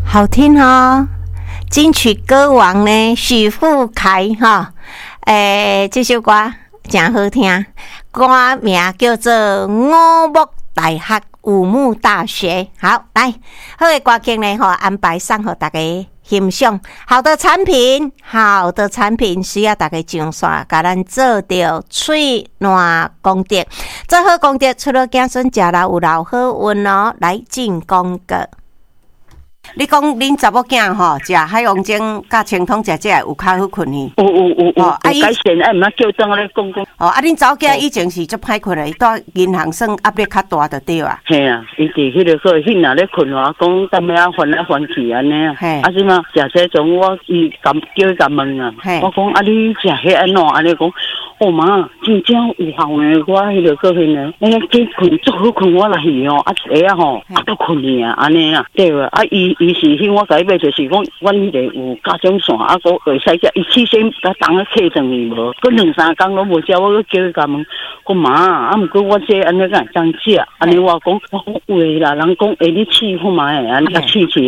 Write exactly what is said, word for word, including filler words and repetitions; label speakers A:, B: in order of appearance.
A: 好听哦，金曲歌王呢许富凯哈，诶，这首歌真好听，歌名叫做《五木大学五木大学》。好，来，好的歌曲呢，哈，安排送给大家欣赏。好的产品，好的产品需要大家上线，甲咱做到嘴烂功德，做好功德，除了子孙食了有留好运哦，来进广告。你讲恁查某囝吼食海王精甲清汤食这有较好困去？
B: 有有有有，哦、改善哎，毋通叫当咧讲讲。
A: 哦，啊，恁查某囝以前是足歹困的，伊在银行算压力较大就对啊。
B: 嘿啊，伊伫迄个所迄若咧困话，讲踮遐翻来翻去安尼啊。嘿，啊，即嘛食这种我伊甲叫伊甲问啊，我讲啊，你食迄安怎？安尼讲，哦妈，真正有效诶！我迄个个迄个，哎呀，去困足好困，我来去哦，啊一下啊吼，啊都困去啊，安尼啊，对个，啊伊。伊是迄我甲伊买，就是讲，阮迄个有家长线，啊，个会使食。伊起先甲当个客转去无，过两三工拢无食，我个叫伊甲问，讲妈，啊，毋过我这安尼个当食，安尼我讲，我讲有诶啦，人讲，诶，你试看觅，安尼甲试试。